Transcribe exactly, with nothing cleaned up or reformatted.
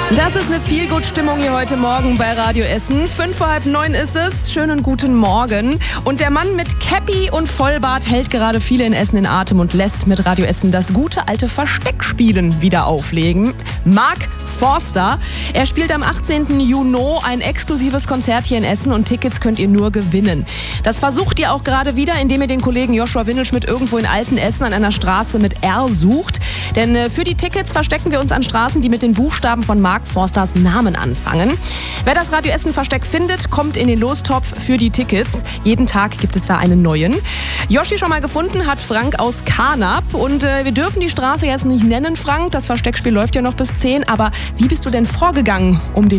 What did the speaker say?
Das ist eine Feelgood-Stimmung hier heute Morgen bei Radio Essen. Fünf vor halb neun ist es. Schönen guten Morgen. Und der Mann mit Käppi und Vollbart hält gerade viele in Essen in Atem und lässt mit Radio Essen das gute alte Versteckspielen wieder auflegen. Mark Forster. Er spielt am achtzehnten Juni ein exklusives Konzert hier in Essen und Tickets könnt ihr nur gewinnen. Das versucht ihr auch gerade wieder, indem ihr den Kollegen Joshua Windelschmidt irgendwo in Altenessen an einer Straße mit R sucht. Denn äh, für die Tickets verstecken wir uns an Straßen, die mit den Buchstaben von Mark Forsters Namen anfangen. Wer das Radio Essen Versteck findet, kommt in den Lostopf für die Tickets. Jeden Tag gibt es da einen neuen. Joshi schon mal gefunden hat Frank aus Karnap. Und äh, wir dürfen die Straße jetzt nicht nennen, Frank. Das Versteckspiel läuft ja noch bis zehn. Aber wie bist du denn vorgegangen, um den